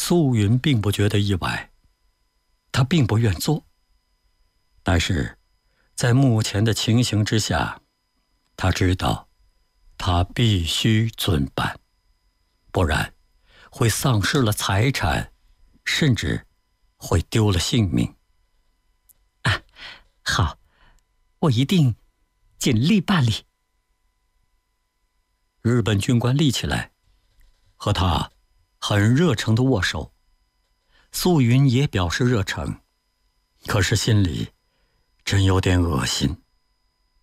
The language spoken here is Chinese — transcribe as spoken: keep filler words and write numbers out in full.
素云并不觉得意外，他并不愿做，但是在目前的情形之下，他知道他必须遵办，不然会丧失了财产，甚至会丢了性命。 啊，好，我一定尽力办理。 日本军官立起来，和他很热诚地握手。素云也表示热诚，可是心里真有点恶心。